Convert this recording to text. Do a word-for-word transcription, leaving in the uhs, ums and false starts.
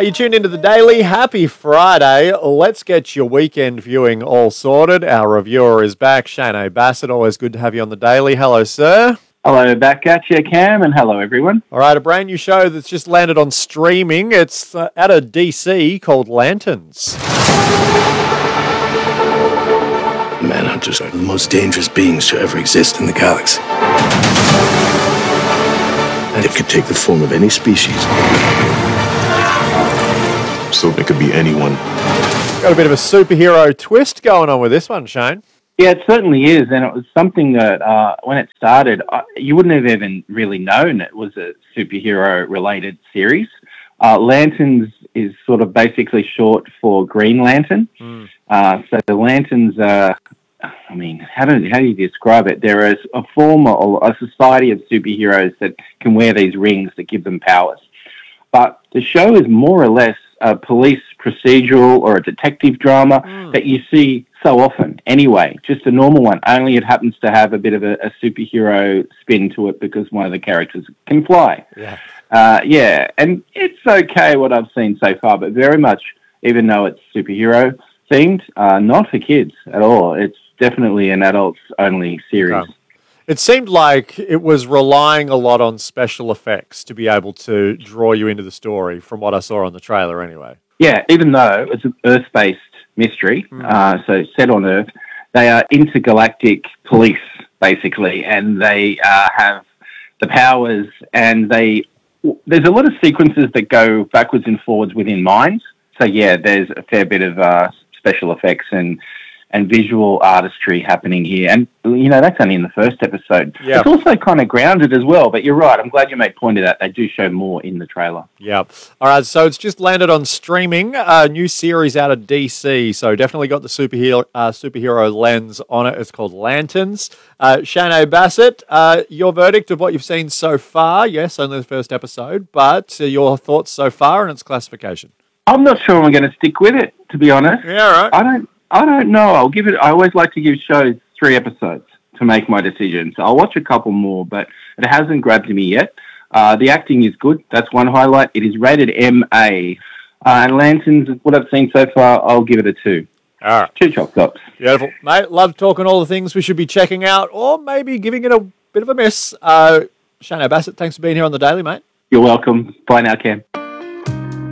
Are you tuned into the Daily? Happy Friday. Let's get your weekend viewing all sorted. Our reviewer is back, Shane Bassett. Always good to have you on the Daily. Hello, sir. Hello back at you, Cam, and hello, everyone. All right, a brand new show that's just landed on streaming. It's uh, out of D C called Lanterns. Manhunters are the most dangerous beings to ever exist in the galaxy. And it could take the form of any species. So it could be anyone. Got a bit of a superhero twist going on with this one, Shane. Yeah, it certainly is, and it was something that uh, when it started, uh, you wouldn't have even really known it was a superhero-related series. Uh, Lanterns is sort of basically short for Green Lantern. Mm. Uh, so the Lanterns are, I mean, how do, how do you describe it? They're a, a form or a society of superheroes that can wear these rings that give them powers. But the show is more or less a police procedural or a detective drama mm. that you see so often anyway, just a normal one, only it happens to have a bit of a, a superhero spin to it because one of the characters can fly. Yeah. Uh, yeah, and it's okay what I've seen so far, but very much, even though it's superhero themed, uh, not for kids at all. It's definitely an adults-only series. Okay. It seemed like it was relying a lot on special effects to be able to draw you into the story, from what I saw on the trailer anyway. Yeah, even though it's an Earth-based mystery, mm. uh, so set on Earth, they are intergalactic police, basically, and they uh, have the powers, and they there's a lot of sequences that go backwards and forwards within mines. So, yeah, there's a fair bit of uh, special effects and and visual artistry happening here. And, you know, that's only in the first episode. Yep. It's also kind of grounded as well, but you're right. I'm glad you made point of that. They do show more in the trailer. Yeah. All right, so it's just landed on streaming. A uh, new series out of D C, so definitely got the superhero, uh, superhero lens on it. It's called Lanterns. Uh, Shane Bassett, uh, your verdict of what you've seen so far. Yes, only the first episode, but uh, your thoughts so far and its classification. I'm not sure I'm going to stick with it, to be honest. Yeah, all right. I don't... I don't know. I'll give it. I always like to give shows three episodes to make my decision. So I'll watch a couple more, but it hasn't grabbed me yet. Uh, the acting is good. That's one highlight. It is rated M A. Uh, and Lanterns, what I've seen so far, I'll give it a two. All right. Two chop tops. Beautiful. Mate, love talking all the things we should be checking out or maybe giving it a bit of a miss. Uh, Shane Bassett, thanks for being here on the Daily, mate. You're welcome. Bye now, Cam.